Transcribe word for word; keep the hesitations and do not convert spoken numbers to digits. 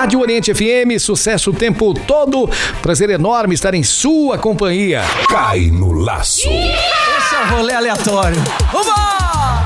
Rádio Oriente F M, sucesso o tempo todo. Prazer enorme estar em sua companhia. Cai no laço. Esse é o rolê aleatório. Vambora!